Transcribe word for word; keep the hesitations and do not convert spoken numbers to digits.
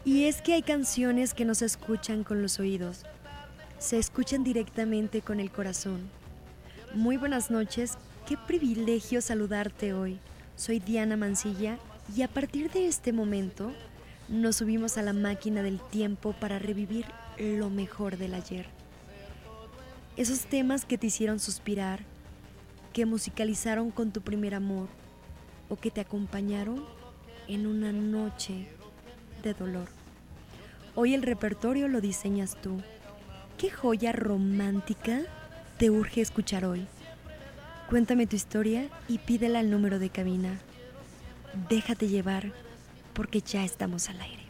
Y es que hay canciones que no se escuchan con los oídos, se escuchan directamente con el corazón. Muy buenas noches, qué privilegio saludarte hoy. Soy Diana Mancilla y a partir de este momento nos subimos a la máquina del tiempo para revivir lo mejor del ayer. Esos temas que te hicieron suspirar, que musicalizaron con tu primer amor o que te acompañaron en una noche de dolor. Hoy el repertorio lo diseñas tú. ¿Qué joya romántica te urge escuchar hoy? Cuéntame tu historia y pídela al número de cabina. Déjate llevar porque ya estamos al aire.